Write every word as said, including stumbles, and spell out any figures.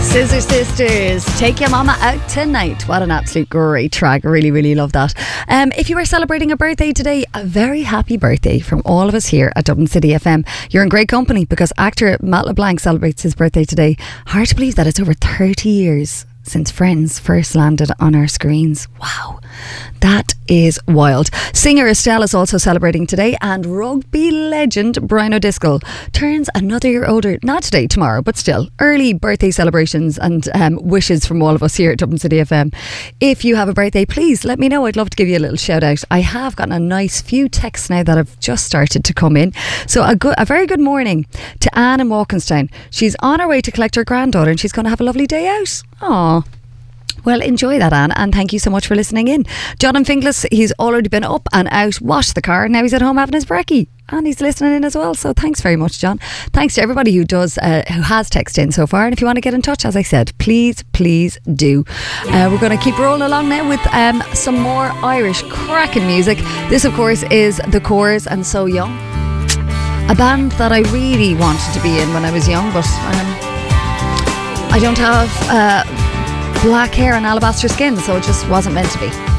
Scissor Sisters, Take Your Mama Out Tonight. What an absolute great track. Really, really love that. Um, if you are celebrating a birthday today, a very happy birthday from all of us here at Dublin City F M. You're in great company because actor Matt LeBlanc celebrates his birthday today. Hard to believe that it's over thirty years since Friends first landed on our screens. Wow, that is wild. Singer Estelle is also celebrating today, and rugby legend Brian O'Driscoll turns another year older. Not today, tomorrow, but still. Early birthday celebrations and um, wishes from all of us here at Dublin City F M. If you have a birthday, please let me know. I'd love to give you a little shout out. I have gotten a nice few texts now that have just started to come in. So a good, a very good morning to Anne in Walkinstown. She's on her way to collect her granddaughter and she's going to have a lovely day out. Aww. Well, enjoy that, Anne, and thank you so much for listening in. John in Finglas, he's already been up and out, washed the car, now he's at home having his brekkie, and he's listening in as well. So thanks very much, John. Thanks to everybody who does, uh, who has texted in so far. And if you want to get in touch, as I said, please, please do. Uh, we're going to keep rolling along now with um, some more Irish cracking music. This, of course, is The Corrs and So Young, a band that I really wanted to be in when I was young, but um, I don't have Uh, black hair and alabaster skin, so it just wasn't meant to be.